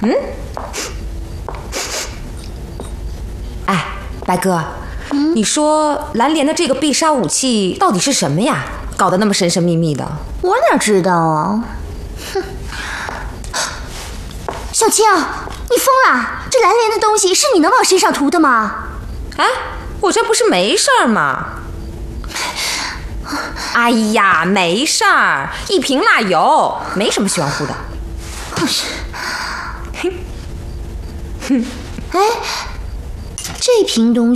哎，白哥，你说蓝莲的这个必杀武器到底是什么呀？搞得那么神神秘秘的。 我哪知道啊！哼，小青，你疯了？这蓝莲的东西是你能往身上涂的吗？ 哎，我这不是没事儿吗？哎呀，没事儿，一瓶蜡油，没什么玄乎的。 哎，这瓶东西。